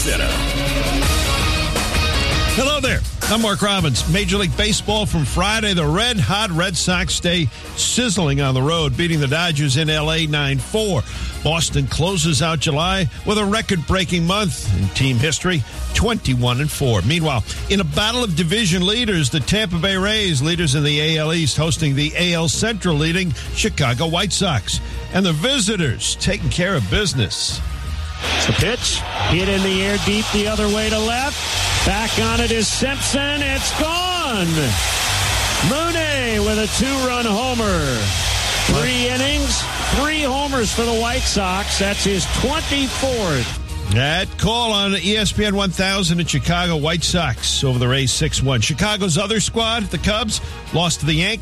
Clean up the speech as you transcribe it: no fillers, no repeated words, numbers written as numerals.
Center. Hello there. I'm Mark Robbins. Major League Baseball from Friday. The red-hot Red Sox stay sizzling on the road, beating the Dodgers in L.A. 9-4. Boston closes out July with a record-breaking month in team history, 21-4. Meanwhile, in a battle of division leaders, the Tampa Bay Rays, leaders in the AL East, hosting the AL Central leading Chicago White Sox. And the visitors taking care of business. The pitch, hit in the air deep the other way to left. Back on it is Simpson. It's gone. Mooney with a 2-run homer. 3 innings, 3 homers for the White Sox. That's his 24th. That call on ESPN 1000 in Chicago. White Sox over the Rays 6-1. Chicago's other squad, the Cubs, lost to the Yankees.